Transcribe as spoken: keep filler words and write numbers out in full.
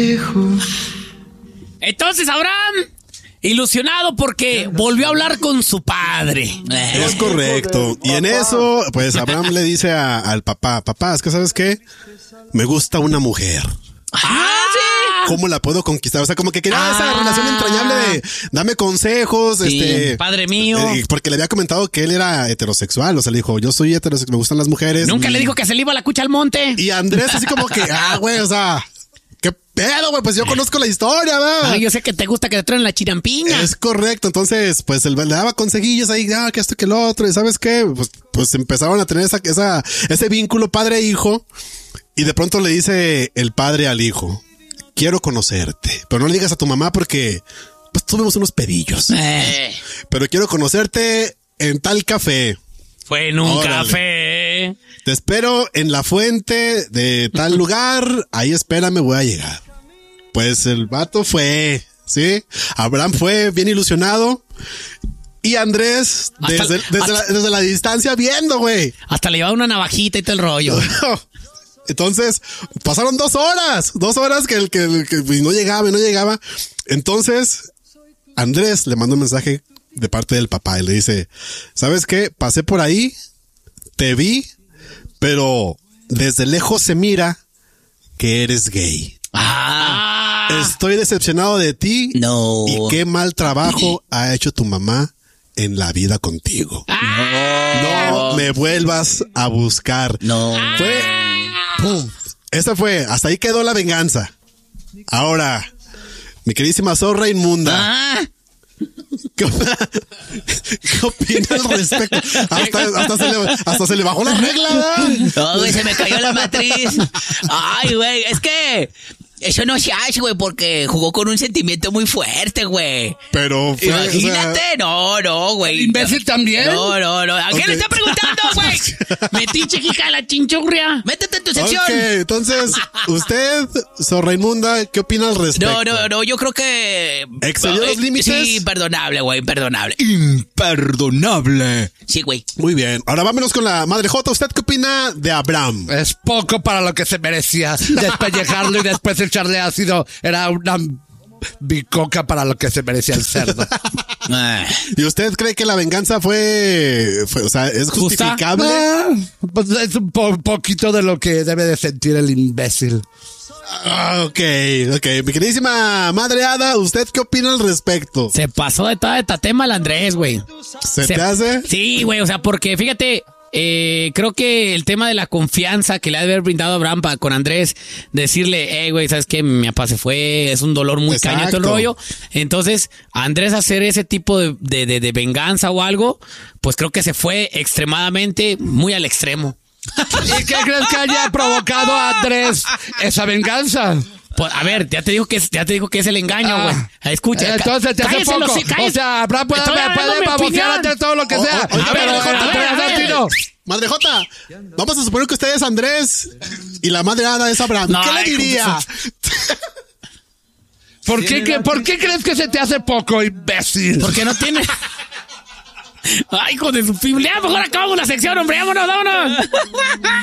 Entonces Abraham, ilusionado porque volvió a hablar con su padre. Es correcto. Y en eso, pues Abraham le dice a, al papá, papá, es que ¿sabes qué? Me gusta una mujer. ¡Ah, sí! ¿Cómo la puedo conquistar? O sea, como que quería Ah. esa relación entrañable de dame consejos, Sí, este... padre mío. eh, porque le había comentado que él era heterosexual. O sea, le dijo, yo soy heterosexual, me gustan las mujeres. Nunca y, le dijo que se le iba la cucha al monte. Y Andrés así como que, ah, güey, o sea... ¿Qué pedo, güey? Pues yo conozco la historia, ¿verdad? Ah, yo sé que te gusta que te traen la chirampiña. Es correcto. Entonces, pues él le daba consejillos ahí, ah, que esto, que lo otro. Y ¿sabes qué? Pues, pues empezaron a tener esa, esa, ese vínculo padre-hijo. Y de pronto le dice el padre al hijo, quiero conocerte. Pero no le digas a tu mamá porque, pues tuvimos unos pedillos. Eh, Pero quiero conocerte en tal café. fue en un Órale. café. Te espero en la fuente de tal lugar. Ahí espérame, voy a llegar. Pues el vato fue, ¿sí? Abraham fue bien ilusionado. Y Andrés, Hasta- desde, desde, hasta- la, desde la distancia viendo, güey. Hasta le llevaba una navajita y todo el rollo. Entonces, pasaron dos horas. Dos horas que el que, el que y no llegaba y no llegaba. Entonces, Andrés le manda un mensaje de parte del papá y le dice, ¿sabes qué? Pasé por ahí, te vi, pero desde lejos se mira que eres gay. Ah. Estoy decepcionado de ti. No. Y qué mal trabajo ha hecho tu mamá en la vida contigo. No me vuelvas a buscar. No. Fue, pum. Esa fue, hasta ahí quedó la venganza. Ahora, mi queridísima zorra inmunda. Ah. ¿Qué, ¿Qué opina al respecto? Hasta, hasta, se le, hasta se le bajó la regla, ¿verdad? No, güey, se me cayó la matriz. Ay, güey, es que eso no se hace, güey, porque jugó con un sentimiento muy fuerte, güey. Pero fue, Imagínate, o sea, no, no, güey. ¿Imbécil también? No, no, no. ¿A quién Ok. le está preguntando, güey? Metiche, hija de la chinchurria. Métete en tu sección. ok, entonces, usted, zorra inmunda, ¿qué opina al respecto? No, no, no, yo creo que... ¿Excedió los límites? Sí, imperdonable, güey, imperdonable. Imperdonable. Sí, güey. Muy bien. Ahora vámonos con la madre Jota. ¿Usted qué opina de Abraham? Es poco para lo que se merecía. Despellejarlo y después echarle ácido era una bicoca para lo que se merecía el cerdo. Ah. ¿Y usted cree que la venganza fue, fue o sea, es justificable? Ah, pues es un po- poquito de lo que debe de sentir el imbécil. Ah, ok, ok. Mi queridísima madre Ada, ¿usted qué opina al respecto? Se pasó de toda esta tema el Andrés, güey. ¿Se, Se- te hace? Sí, güey, o sea, porque fíjate, eh, creo que el tema de la confianza que le ha de haber brindado Abraham pa- con Andrés, decirle, hey, güey, ¿sabes qué? Mi papá se fue, es un dolor muy Exacto. caño todo el rollo. Entonces, Andrés hacer ese tipo de, de, de, de venganza o algo, pues creo que se fue extremadamente, muy al extremo. ¿Y qué crees que haya provocado a Andrés esa venganza? Pues, a ver, ya te digo que es, ya te digo que es el engaño, güey. Ah. Escucha. Entonces te hace cállese, poco. los- cállese. O sea, Abraham puede, Estoy dando puede mi babosear opinión. antes todo lo que O- sea. o- oye, A ver, pero, a ver, a ver, a ver, a ver, a ver, Tino. Madre Jota, vamos a suponer que usted es Andrés y la madre Ada es Abraham. No, ¿Qué le ay, diría? ¿Por qué, que- ¿Por qué crees que se te hace poco, imbécil? Porque no tiene. Ay, hijo de su fiblia. Mejor acabamos la sección, hombre. Vámonos, vámonos.